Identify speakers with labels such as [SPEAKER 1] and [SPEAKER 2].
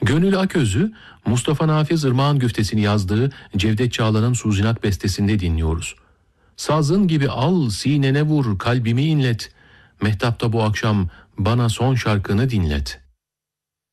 [SPEAKER 1] Gönül Aköz'ü Mustafa Nafiz Irmak'ın güftesini yazdığı Cevdet Çağlar'ın Suzinak bestesinde dinliyoruz. Sazın gibi al sinene vur kalbimi inlet. Mehtapta bu akşam bana son şarkını dinlet.